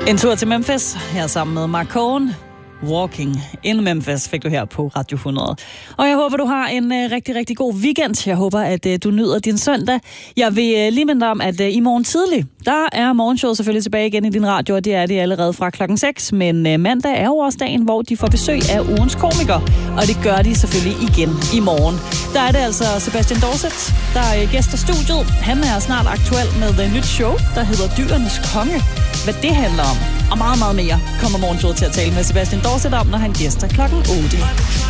En tur til Memphis, her sammen med Mark Cohen. Walking in Memphis fik du her på Radio 100. Og jeg håber, du har en rigtig, rigtig god weekend. Jeg håber, at du nyder din søndag. Jeg vil lige minde dig om, at i morgen tidlig, der er morgenshowet selvfølgelig tilbage igen i din radio, og det er det allerede fra klokken 6. Men mandag er jo også dagen, hvor de får besøg af ugens komiker, og det gør de selvfølgelig igen i morgen. Der er det altså Sebastian Dorset, der er gæster studiet. Han er snart aktuel med et nyt show, der hedder Dyrenes Konge. Hvad det handler om, og meget, meget mere, kommer morgenshowet til at tale med Sebastian Dorset om, når han gæster klokken 8.